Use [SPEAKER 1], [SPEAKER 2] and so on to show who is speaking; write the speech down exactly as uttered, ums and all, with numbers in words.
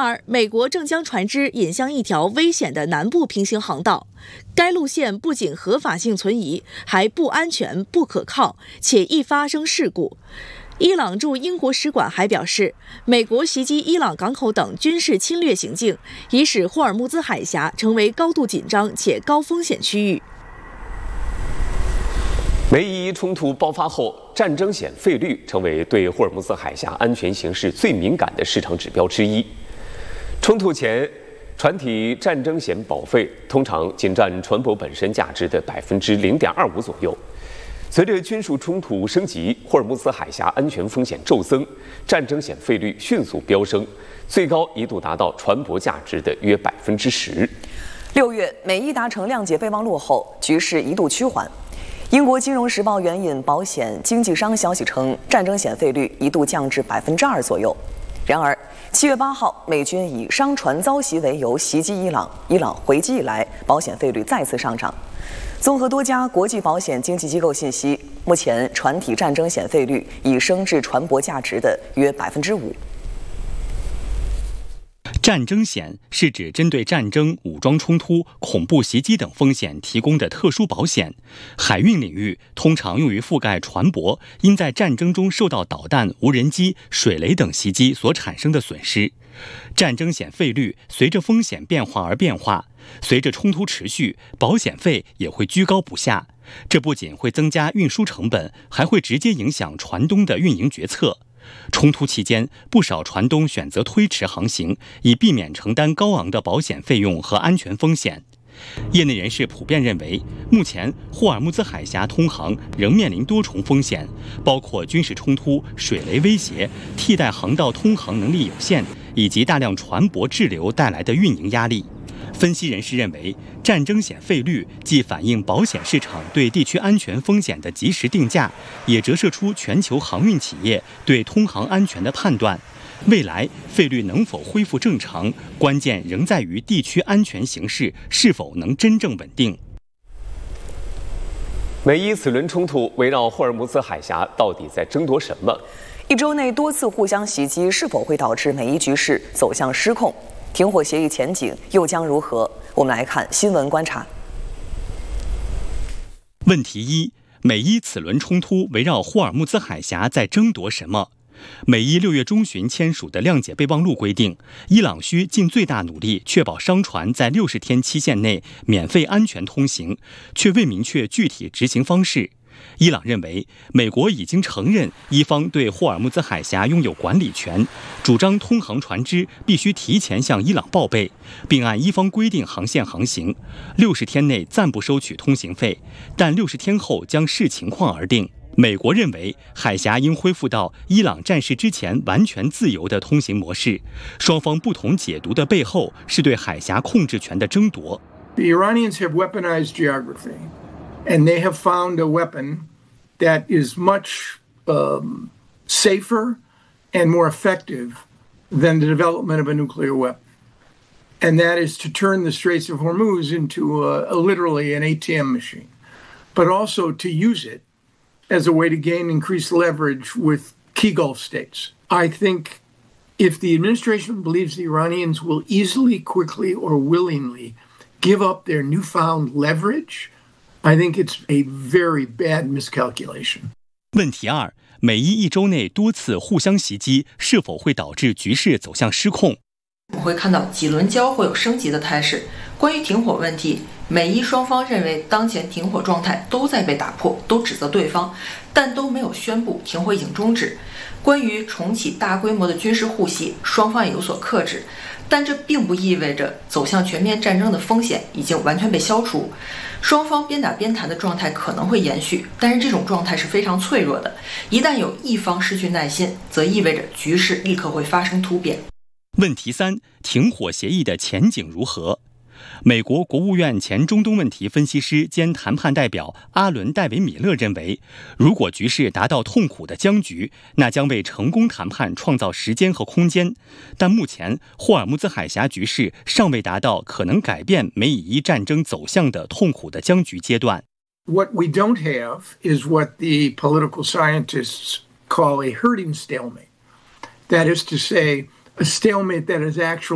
[SPEAKER 1] 而，美国正将船只引向一条危险的南部平行航道，该路线不仅合法性存疑，还不安全、不可靠，且易发生事故。伊朗驻英国使馆还表示，美国袭击伊朗港口等军事侵略行径，已使霍尔木兹海峡成为高度紧张且高风险区域。
[SPEAKER 2] 美伊冲突爆发后，战争险费率成为对霍尔木兹海峡安全形势最敏感的市场指标之一。冲突前，船体战争险保费通常仅占船舶本身价值的百分之零点二五左右。随着军事冲突升级，霍尔木兹海峡安全风险骤增，战争险费率迅速飙升，最高一度达到船舶价值的约百分之十。
[SPEAKER 3] 六月，美伊达成谅解备忘录后，局势一度趋缓。英国《金融时报》援引保险经纪商消息称，战争险费率一度降至百分之二左右。然而，七月八号，美军以商船遭袭为由袭击伊朗，伊朗回击以来，保险费率再次上涨。综合多家国际保险经纪机构信息，目前船体战争险费率已升至船舶价值的约百分之五。
[SPEAKER 4] 战争险是指针对战争、武装冲突、恐怖袭击等风险提供的特殊保险。海运领域通常用于覆盖船舶因在战争中受到导弹、无人机、水雷等袭击所产生的损失。战争险费率随着风险变化而变化，随着冲突持续，保险费也会居高不下。这不仅会增加运输成本，还会直接影响船东的运营决策。冲突期间，不少船东选择推迟航行，以避免承担高昂的保险费用和安全风险。业内人士普遍认为，目前霍尔木兹海峡通航仍面临多重风险，包括军事冲突、水雷威胁、替代航道通航能力有限，以及大量船舶滞留带来的运营压力。分析人士认为，战争险费率既反映保险市场对地区安全风险的及时定价，也折射出全球航运企业对通航安全的判断。未来费率能否恢复正常，关键仍在于地区安全形势是否能真正稳定。
[SPEAKER 2] 美伊此轮冲突围绕霍尔木兹海峡到底在争夺什么？
[SPEAKER 3] 一周内多次互相袭击，是否会导致美伊局势走向失控？停火协议前景又将如何？我们来看新闻观察。
[SPEAKER 4] 问题一：美伊此轮冲突围绕霍尔木兹海峡在争夺什么？美伊六月中旬签署的谅解备忘录规定，伊朗需尽最大努力确保商船在六十天期限内免费安全通行，却未明确具体执行方式。伊朗认为，美国已经承认伊方对霍尔木兹海峡拥有管理权，主张通航船只必须提前向伊朗报备，并按伊方规定航线航行。六十天内暂不收取通行费，但六十天后将视情况而定。美国认为，海峡应恢复到伊朗战事之前完全自由的通行模式。双方不同解读的背后，是对海峡控制权的争夺。
[SPEAKER 5] The Iranians have weaponized geography, and they have found a weapon that is much um, safer and more effective than the development of a nuclear weapon. And that is to turn the Straits of Hormuz into a, a, literally an A T M machine, but also to use it as a way to gain increased leverage with key Gulf states. I think if the administration believes the Iranians will easily, quickly, or willingly give up their newfound leverage, I think it's a very bad miscalculation.
[SPEAKER 4] 问题二：美伊一周内多次互相袭击，是否会导致局势走向失控？
[SPEAKER 6] 我们会看到几轮交火有升级的态势。关于停火问题，美伊双方认为当前停火状态都在被打破，都指责对方，但都没有宣布停火已经终止。关于重启大规模的军事互袭，双方也有所克制，但这并不意味着走向全面战争的风险已经完全被消除。双方边打边谈的状态可能会延续，但是这种状态是非常脆弱的，一旦有一方失去耐心，则意味着局势立刻会发生突变。
[SPEAKER 4] 问题三：停火协议的前景如何？美国国务院前中东问题分析师兼谈判代表阿伦·戴维米勒认为，如果局势达到痛苦的僵局，那将为成功谈判创造时间和空间。但目前，霍尔木兹海峡局势尚未达到可能改变美以伊战争走向的痛苦的僵局阶段。
[SPEAKER 5] What we don't have is what the political scientists call a herding stalemate. That is to say, a stalemate that is actually